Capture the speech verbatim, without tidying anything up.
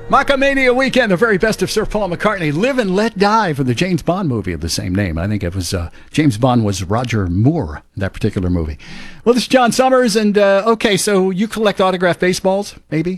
Macamania Weekend, the very best of Sir Paul McCartney. Live and Let Die for the James Bond movie of the same name. I think it was, uh, James Bond was Roger Moore in that particular movie. Well, this is John Summers, and uh, okay, so you collect autographed baseballs, maybe?